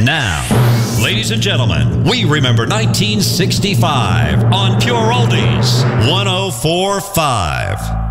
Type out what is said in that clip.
Now, ladies and gentlemen, we remember 1965 on Pure Oldies 104.5.